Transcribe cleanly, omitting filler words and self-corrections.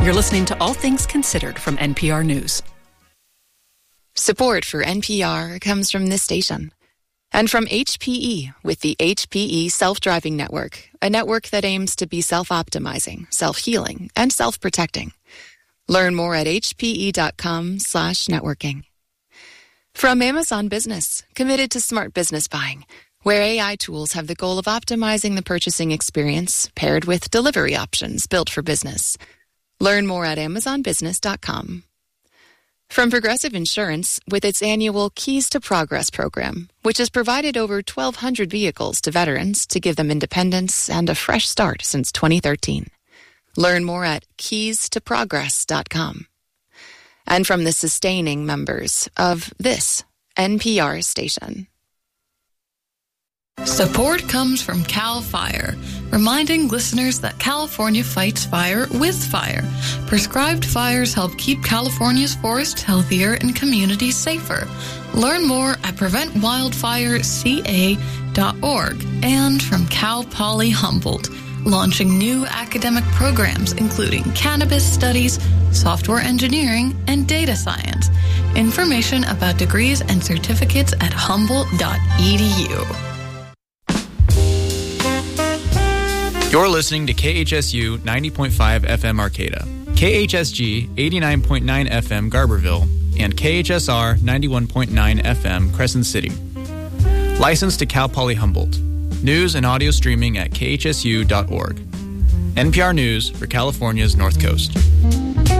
You're listening to All Things Considered from NPR News. Support for NPR comes from this station and from HPE with the HPE Self-Driving Network, a network that aims to be self-optimizing, self-healing, and self-protecting. Learn more at hpe.com/networking. From Amazon Business, committed to smart business buying, where AI tools have the goal of optimizing the purchasing experience paired with delivery options built for business. Learn more at amazonbusiness.com. From Progressive Insurance, with its annual Keys to Progress program, which has provided over 1,200 vehicles to veterans to give them independence and a fresh start since 2013. Learn more at keystoprogress.com. And from the sustaining members of this NPR station. Support comes from CAL FIRE, reminding listeners that California fights fire with fire. Prescribed fires help keep California's forests healthier and communities safer. Learn more at PreventWildfireCA.org. And from Cal Poly Humboldt, launching new academic programs including cannabis studies, software engineering, and data science. Information about degrees and certificates at humboldt.edu. You're listening to KHSU 90.5 FM Arcata, KHSG 89.9 FM Garberville, and KHSR 91.9 FM Crescent City. Licensed to Cal Poly Humboldt. News and audio streaming at khsu.org. NPR News for California's North Coast.